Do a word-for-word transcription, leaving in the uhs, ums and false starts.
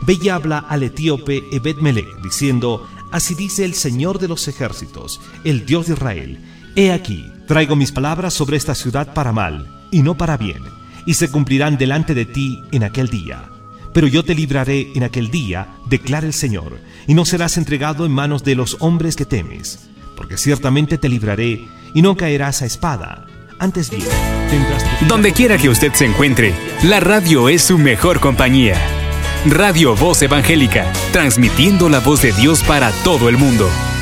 ve y habla al etíope Ebed-melech, diciendo: así dice el Señor de los ejércitos, el Dios de Israel: he aquí, traigo mis palabras sobre esta ciudad para mal, y no para bien, y se cumplirán delante de ti en aquel día. Pero yo te libraré en aquel día, declara el Señor, y no serás entregado en manos de los hombres que temes, porque ciertamente te libraré, y no caerás a espada. Antes bien, tendrás tu vida. Donde quiera que usted se encuentre, la radio es su mejor compañía. Radio Voz Evangélica, transmitiendo la voz de Dios para todo el mundo.